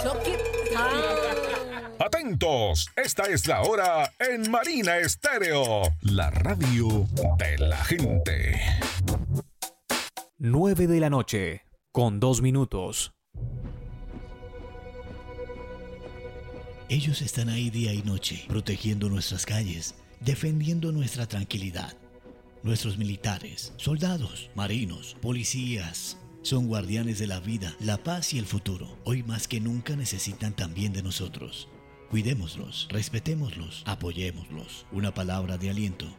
Atentos, esta es la hora en Marina Estéreo, la radio de la gente. 9 de la noche, con 2 minutos. Ellos están ahí día y noche, protegiendo nuestras calles, defendiendo nuestra tranquilidad. Nuestros militares, soldados, marinos, policías, son guardianes de la vida, la paz y el futuro. Hoy más que nunca necesitan también de nosotros. Cuidémoslos, respetémoslos, apoyémoslos. Una palabra de aliento